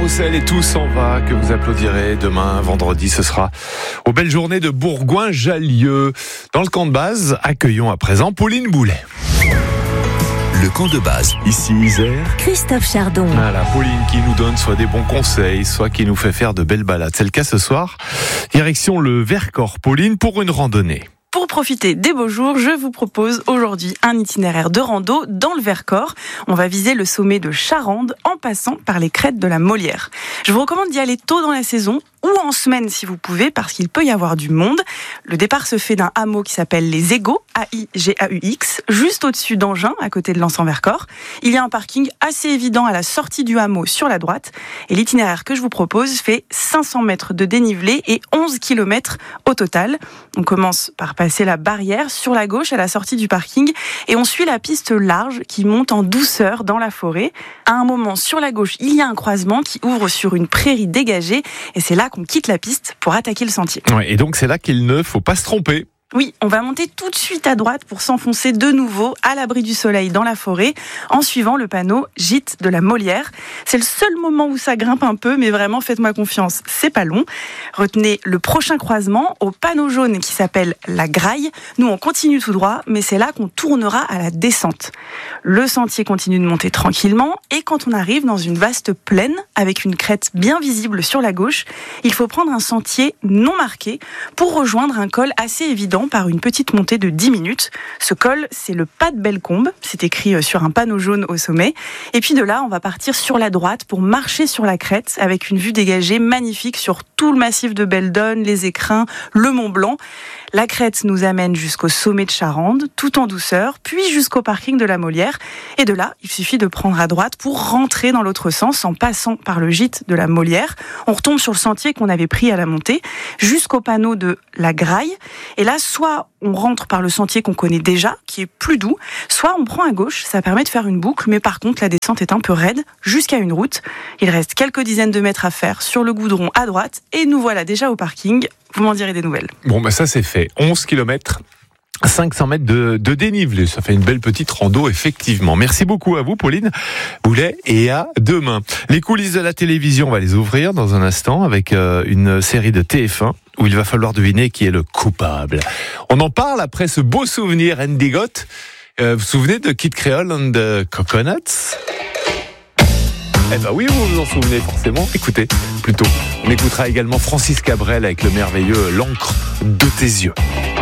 carrousel et tout s'en va, que vous applaudirez demain, vendredi, ce sera aux belles journées de Bourgoin-Jallieu. Dans le camp de base, accueillons à présent Pauline Boulet. Le camp de base, ici Isère. Christophe Chardon. Voilà, Pauline qui nous donne soit des bons conseils, soit qui nous fait faire de belles balades. C'est le cas ce soir. Direction le Vercors, Pauline, pour une randonnée. Pour profiter des beaux jours, je vous propose aujourd'hui un itinéraire de rando dans le Vercors. On va viser le sommet de Charande en passant par les crêtes de la Molière. Je vous recommande d'y aller tôt dans la saison ou en semaine si vous pouvez, parce qu'il peut y avoir du monde. Le départ se fait d'un hameau qui s'appelle les Aigaux, A-I-G-A-U-X, juste au-dessus d'Angin, à côté de l'Anse-en-Vercors. Il y a un parking assez évident à la sortie du hameau sur la droite. Et l'itinéraire que je vous propose fait 500 mètres de dénivelé et 11 km au total. On commence par passer la barrière sur la gauche à la sortie du parking et on suit la piste large qui monte en douceur dans la forêt. À un moment, sur la gauche, il y a un croisement qui ouvre sur une prairie dégagée et c'est là qu'on quitte la piste pour attaquer le sentier. Ouais, et donc c'est là qu'il ne faut pas se tromper. Oui, on va monter tout de suite à droite pour s'enfoncer de nouveau à l'abri du soleil dans la forêt en suivant le panneau Gîte de la Molière. C'est le seul moment où ça grimpe un peu, mais vraiment faites-moi confiance, c'est pas long. Retenez le prochain croisement au panneau jaune qui s'appelle la Graille. Nous on continue tout droit, mais c'est là qu'on tournera à la descente. Le sentier continue de monter tranquillement et quand on arrive dans une vaste plaine avec une crête bien visible sur la gauche, il faut prendre un sentier non marqué pour rejoindre un col assez évident par une petite montée de 10 minutes. Ce col, c'est le pas de Bellecombe, c'est écrit sur un panneau jaune au sommet. Et puis de là, on va partir sur la droite pour marcher sur la crête avec une vue dégagée magnifique sur tout le massif de Belledonne, les Écrins, le Mont Blanc. La crête nous amène jusqu'au sommet de Charande, tout en douceur, puis jusqu'au parking de la Molière. Et de là, il suffit de prendre à droite pour rentrer dans l'autre sens en passant par le gîte de la Molière. On retombe sur le sentier qu'on avait pris à la montée, jusqu'au panneau de la Graille. Et là, soit on rentre par le sentier qu'on connaît déjà, qui est plus doux, soit on prend à gauche, ça permet de faire une boucle, mais par contre la descente est un peu raide, jusqu'à une route. Il reste quelques dizaines de mètres à faire sur le goudron à droite, et nous voilà déjà au parking. Vous m'en direz des nouvelles. Bon, bah ça c'est fait. 11 km. 500 mètres de dénivelé, ça fait une belle petite rando effectivement. Merci beaucoup à vous Pauline Boulet et à demain. Les coulisses de la télévision, on va les ouvrir dans un instant avec une série de TF1 où il va falloir deviner qui est le coupable. On en parle après ce beau souvenir Andy Goth. Vous vous souvenez de Kid Creole and the Coconuts ? Eh ben oui, vous vous en souvenez forcément. Écoutez, plutôt. On écoutera également Francis Cabrel avec le merveilleux L'encre de tes yeux.